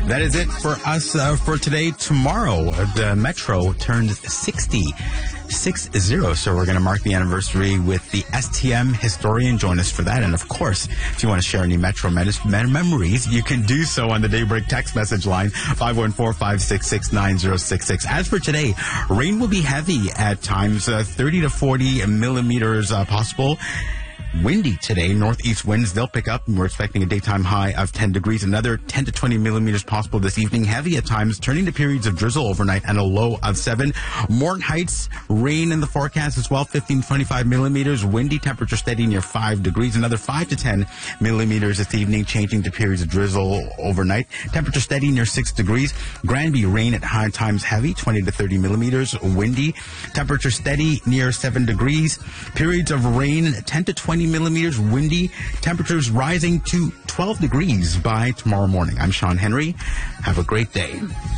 That is it for us for today. Tomorrow, the Metro turns 60. So we're going to mark the anniversary with the STM historian. Join us for that. And of course, if you want to share any Metro memories, you can do so on the Daybreak text message line 514-566-9066. As for today, rain will be heavy at times, 30 to 40 millimeters possible. Windy today, northeast winds, they'll pick up. We're expecting a daytime high of 10 degrees. Another 10 to 20 millimeters possible this evening. Heavy at times, turning to periods of drizzle overnight and a low of 7. Morton Heights, rain in the forecast as well, 15 to 25 millimeters. Windy, temperature steady near 5 degrees. Another 5 to 10 millimeters this evening, changing to periods of drizzle overnight. Temperature steady near 6 degrees. Granby, rain at high times heavy, 20 to 30 millimeters. Windy, temperature steady near 7 degrees. Periods of rain, 10 to 20 millimeters, windy, temperatures rising to 12 degrees by tomorrow morning. I'm Sean Henry. Have a great day.